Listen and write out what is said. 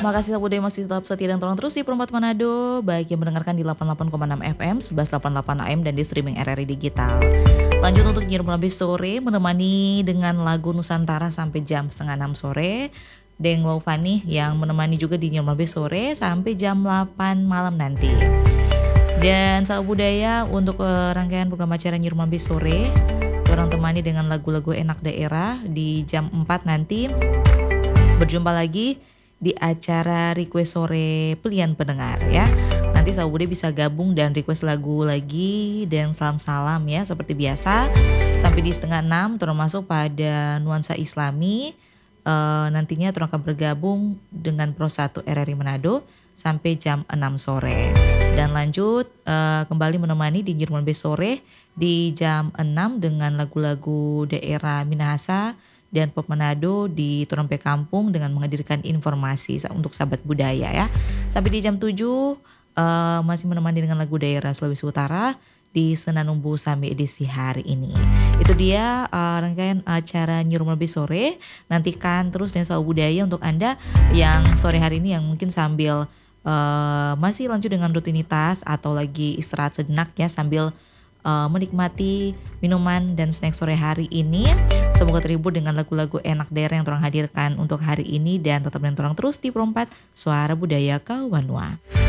Makasih Sabu Budaya masih tetap setia dan tolong terus di Perempat Manado, baik yang mendengarkan di 88,6 FM, 1188 AM dan di streaming RRI Digital. Lanjut untuk Nyirum Lebih Sore, menemani dengan lagu Nusantara sampai jam setengah 6 sore. Deng Wow Fani yang menemani juga di Nyirum Lebih Sore sampai jam 8 malam nanti. Dan Sahabat Budaya untuk rangkaian program acara Nyirum Lebih Sore, orang temani dengan lagu-lagu enak daerah di jam 4 nanti. Berjumpa lagi di acara request sore pilihan pendengar ya. Nanti Sahabat Budaya bisa gabung dan request lagu lagi dan salam-salam ya seperti biasa. Sampai di setengah 6 termasuk pada nuansa Islami. Nantinya akan bergabung dengan Pro 1 RRI Manado sampai jam 6 sore. Dan lanjut kembali menemani di Nyirum Lebih Sore di jam 6 dengan lagu-lagu daerah Minahasa dan Pop Manado di Turun Kampung dengan menghadirkan informasi untuk sahabat budaya ya. Sampai di jam 7 masih menemani dengan lagu daerah Sulawesi Utara di Senanumbu sampai edisi hari ini. Itu dia rangkaian acara Nyirum Lebih Sore. Nantikan terus dan sahabat budaya untuk Anda yang sore hari ini yang mungkin sambil masih lanjut dengan rutinitas atau lagi istirahat sejenak ya sambil menikmati minuman dan snack sore hari ini. Semoga terhibur dengan lagu-lagu enak daerah yang terang hadirkan untuk hari ini dan tetap dengan terus di Perempat Suara Budaya Kawanua.